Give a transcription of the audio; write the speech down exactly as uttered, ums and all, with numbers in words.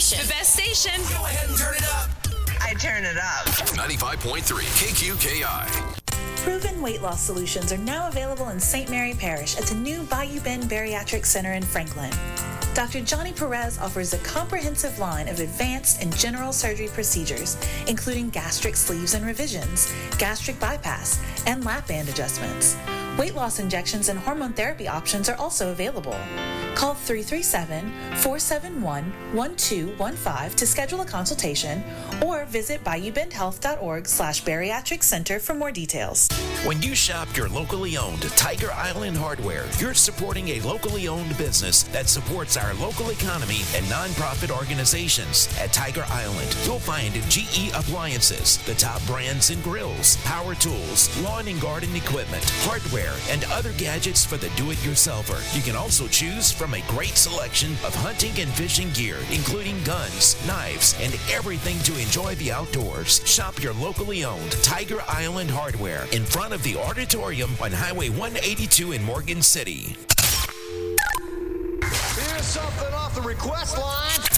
station. The best station. Go ahead and turn it up. I turn it up. ninety-five point three K Q K I. Proven weight loss solutions are now available in Saint Mary Parish at the new Bayou Bend Bariatric Center in Franklin. Doctor Johnny Perez offers a comprehensive line of advanced and general surgery procedures, including gastric sleeves and revisions, gastric bypass, and lap band adjustments. Weight loss injections and hormone therapy options are also available. Call three three seven, four seven one, one two one five to schedule a consultation or visit BayouBendHealth.org slash bariatric center for more details. When you shop your locally owned Tiger Island Hardware, you're supporting a locally owned business that supports our local economy and nonprofit organizations. At Tiger Island, you'll find G E appliances, the top brands in grills, power tools, lawn and garden equipment, hardware, and other gadgets for the do-it-yourselfer. You can also choose from a great selection of hunting and fishing gear, including guns, knives, and everything to enjoy the outdoors. Shop your locally owned Tiger Island Hardware in front of the auditorium on Highway one eighty-two in Morgan City. Here's something off the request line.